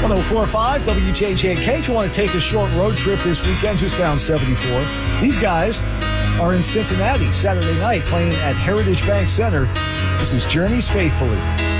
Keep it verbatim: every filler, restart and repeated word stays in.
one oh four point five W J J K. If you want to take a short road trip this weekend, just down seventy-four. These guys are in Cincinnati Saturday night playing at Heritage Bank Center. This is Journeys Faithfully.